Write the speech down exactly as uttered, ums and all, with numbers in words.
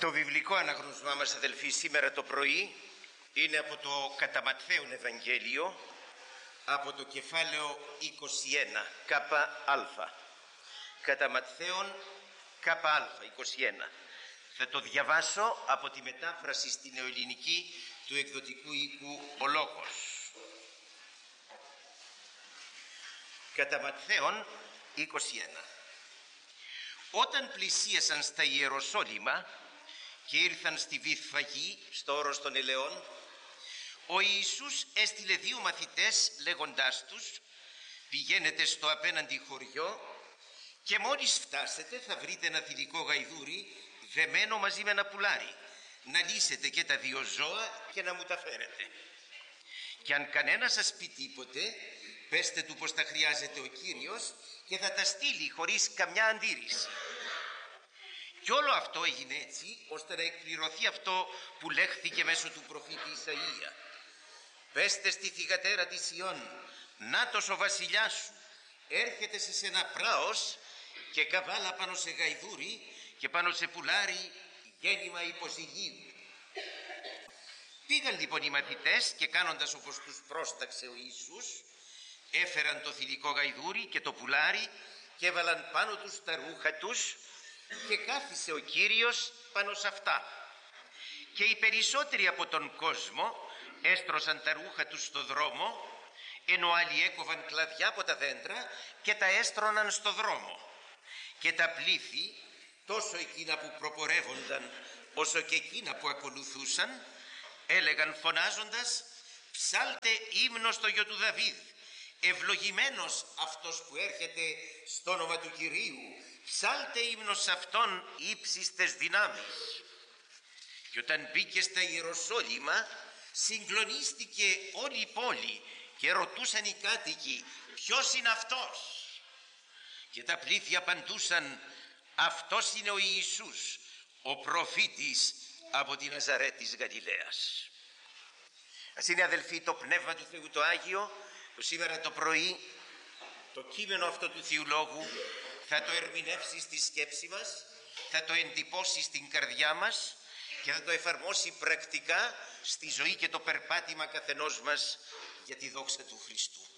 Το βιβλικό αναγνωσμά μας, αδελφοί, σήμερα το πρωί είναι από το κατά Ματθαίον Ευαγγέλιο, από το κεφάλαιο είκοσι ένα, κάπα αλφα. Κατά Ματθαίον κάπα αλφα, είκοσι ένα. Θα το διαβάσω από τη μετάφραση στην νεοελληνική του εκδοτικού οίκου Ο Λόγος. Κατά Ματθαίον είκοσι ένα. Όταν πλησίασαν στα Ιεροσόλυμα και ήρθαν στη Βηθφαγή, στο όρος των Ελαιών, ο Ιησούς έστειλε δύο μαθητές λέγοντάς τους: πηγαίνετε στο απέναντι χωριό και μόλις φτάσετε θα βρείτε ένα θηλυκό γαϊδούρι δεμένο μαζί με ένα πουλάρι. Να λύσετε και τα δύο ζώα και να μου τα φέρετε. Και αν κανένα σας πει τίποτε, πέστε του πως τα χρειάζεται ο Κύριος και θα τα στείλει χωρίς καμιά αντίρρηση. Και όλο αυτό έγινε έτσι ώστε να εκπληρωθεί αυτό που λέχθηκε μέσω του προφήτη Ισαΐα. Πέστε στη θυγατέρα της Ιών, νάτος ο βασιλιάς σου, έρχεται σε σένα πράος και καβάλα πάνω σε γαϊδούρι και πάνω σε πουλάρι γέννημα υποζυγίου. Πήγαν λοιπόν οι μαθητές και κάνοντας όπως τους πρόσταξε ο Ιησούς, έφεραν το θηλυκό γαϊδούρι και το πουλάρι και έβαλαν πάνω τους τα ρούχα τους και κάθισε ο Κύριος πάνω σε αυτά. Και οι περισσότεροι από τον κόσμο έστρωσαν τα ρούχα τους στο δρόμο, ενώ άλλοι έκοβαν κλαδιά από τα δέντρα και τα έστρωναν στο δρόμο. Και τα πλήθη, τόσο εκείνα που προπορεύονταν όσο και εκείνα που ακολουθούσαν, έλεγαν φωνάζοντας: ψάλτε ύμνο στο γιο του Δαβίδ, ευλογημένος αυτός που έρχεται στο όνομα του Κυρίου, ψάλτε ύμνο σε αυτόν ύψιστες δυνάμεις. Και όταν μπήκε στα Ιεροσόλυμα, συγκλονίστηκε όλη η πόλη και ρωτούσαν οι κάτοικοι: ποιος είναι αυτός? Και τα πλήθη απαντούσαν: αυτός είναι ο Ιησούς, ο προφήτης από τη Ναζαρέτ της Γαλιλαίας. Ας είναι, αδελφοί, το Πνεύμα του Θεού το Άγιο που σήμερα το πρωί το κείμενο αυτό του Θείου Λόγου θα το ερμηνεύσει στη σκέψη μας, θα το εντυπώσει στην καρδιά μας και θα το εφαρμόσει πρακτικά στη ζωή και το περπάτημα καθενός μας για τη δόξα του Χριστού.